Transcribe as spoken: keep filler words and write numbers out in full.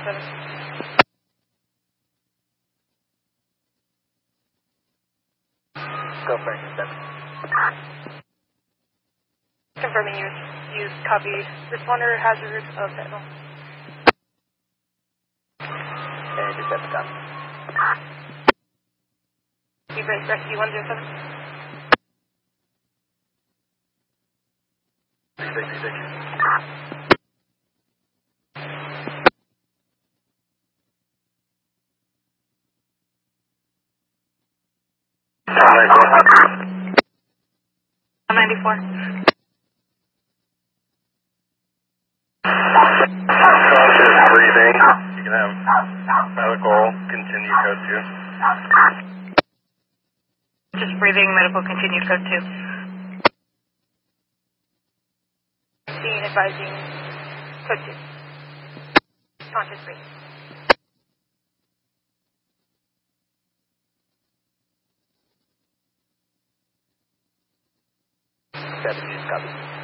seven. Go for seven. Confirming use. Use copy. Responder hazard of fentanyl. And intercept copy. You break rescue one zero seven. six six. ninety-four. Conscious breathing. You can have medical continue code two. Just breathing, medical continued code two. Being advising code two. Conscious breathing. seven, use copy.